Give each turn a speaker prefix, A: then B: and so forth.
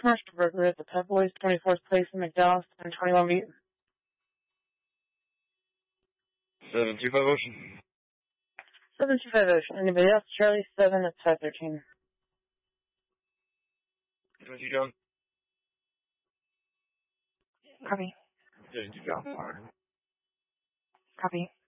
A: Commercial Broker at the Pep Boys, 24th Place in McDowell, 721 Beat.
B: 725 Ocean.
A: 725 Ocean. Anybody else? Charlie 7 at 513.
B: 22 John.
A: Copy.
B: 72 John.
A: Copy.